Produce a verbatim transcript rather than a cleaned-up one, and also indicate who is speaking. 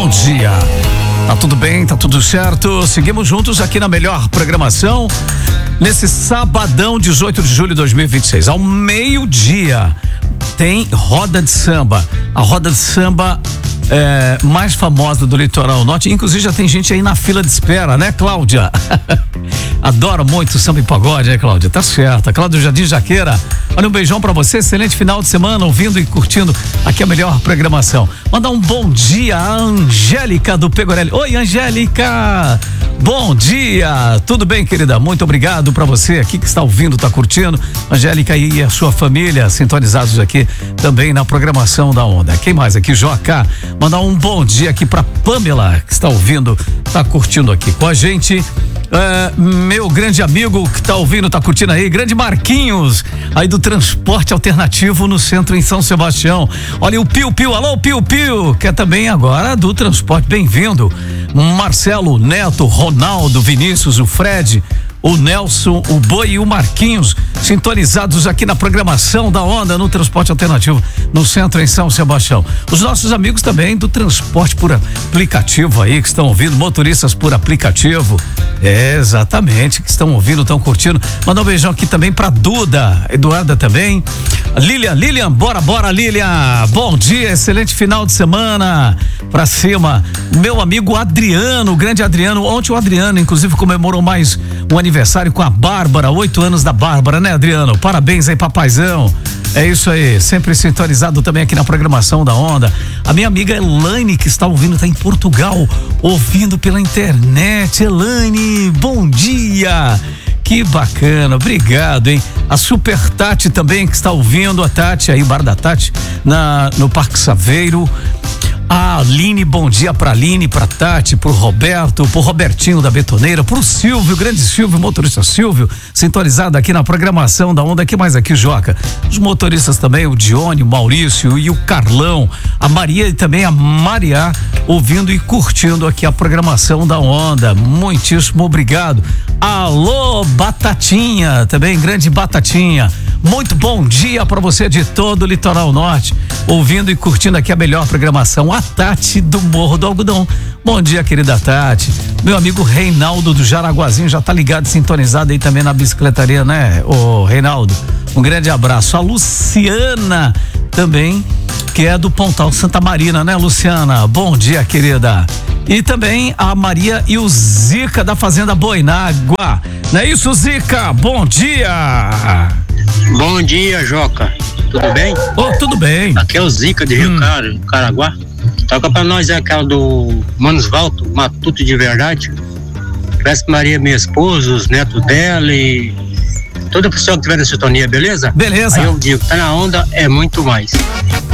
Speaker 1: dia. Tá tudo bem, tá tudo certo. Seguimos juntos aqui na melhor programação nesse sabadão, dezoito de julho de dois mil e vinte e seis. Ao meio-dia tem roda de samba. A roda de samba é, mais famosa do Litoral Norte. Inclusive já tem gente aí na fila de espera, né, Cláudia? Adoro muito samba e pagode, né, Cláudia? Tá certo. Cláudia Jardim Jaqueira. Olha, um beijão pra você, excelente final de semana, ouvindo e curtindo aqui a melhor programação. Mandar um bom dia à Angélica do Pegorelli. Oi, Angélica! Bom dia! Tudo bem, querida? Muito obrigado pra você aqui que está ouvindo, tá curtindo. Angélica e a sua família sintonizados aqui também na programação da Onda. Quem mais aqui? Joca. Mandar um bom dia aqui pra Pamela, que está ouvindo, tá curtindo aqui com a gente. Uh, meu grande amigo que tá ouvindo, tá curtindo aí, grande Marquinhos, aí do transporte alternativo no centro em São Sebastião. Olha o Piu Piu, alô Piu Piu, que é também agora do transporte, bem-vindo. Marcelo, Neto, Ronaldo, Vinícius, o Fred, o Nelson, o Boi e o Marquinhos, sintonizados aqui na programação da Onda no transporte alternativo no centro em São Sebastião. Os nossos amigos também do transporte por aplicativo aí, que estão ouvindo, motoristas por aplicativo, é, exatamente, que estão ouvindo, estão curtindo. Mandar um beijão aqui também pra Duda, Eduarda também, Lilian, Lilian, bora, bora Lilian, bom dia, excelente final de semana, pra cima. Meu amigo Adriano, o grande Adriano, ontem o Adriano inclusive comemorou mais um aniversário com a Bárbara, oito anos da Bárbara, né, Adriano? Parabéns aí, papaizão. É isso aí, sempre sintonizado também aqui na programação da Onda. A minha amiga Elaine, que está ouvindo, está em Portugal, ouvindo pela internet. Elaine, bom dia! Que bacana, obrigado, hein? A Super Tati também, que está ouvindo, a Tati aí, bar da Tati, na, no Parque Saveiro. A Aline, bom dia pra Aline, pra Tati, pro Roberto, pro Robertinho da Betoneira, pro Silvio, grande Silvio, motorista Silvio, sintonizado aqui na programação da Onda. Aqui mais aqui, Joca. Os motoristas também, o Dione, o Maurício e o Carlão, a Maria e também a Maria, ouvindo e curtindo aqui a programação da Onda. Muitíssimo obrigado. Alô, Batatinha, também, grande Batatinha. Muito bom dia para você de todo o Litoral Norte, ouvindo e curtindo aqui a melhor programação. A Tati do Morro do Algodão. Bom dia, querida Tati. Meu amigo Reinaldo do Jaraguazinho já tá ligado, sintonizado aí também na bicicletaria, né, ô Reinaldo? Um grande abraço. A Luciana também, que é do Pontal Santa Marina, né, Luciana? Bom dia, querida. E também a Maria e o Zica da Fazenda Boinágua. Não é isso, Zica? Bom dia!
Speaker 2: Bom dia, Joca. Tudo bem?
Speaker 1: Oh, tudo bem.
Speaker 2: Aqui é o Zica de Rio hum. Caro, Caraguá. Toca pra nós é aquela do Manos Valto, Matuto de Verdade. Peço que Maria, minha esposa, os netos dela e toda pessoa que tiver na sintonia, beleza?
Speaker 1: Beleza.
Speaker 2: Aí eu digo, tá na Onda, é muito mais.